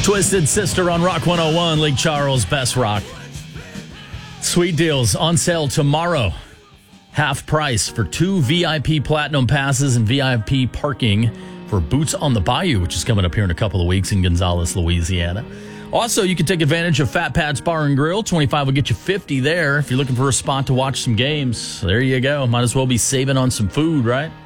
Twisted Sister on Rock 101, Lake Charles, Best Rock. Sweet deals on sale tomorrow. Half price for 2 VIP Platinum passes and VIP parking for Boots on the Bayou, which is coming up here in a couple of weeks in Gonzales, Louisiana. Also, you can take advantage of Fat Pat's Bar and Grill. 25 will get you 50 there if you're looking for a spot to watch some games. There you go. Might as well be saving on some food, right?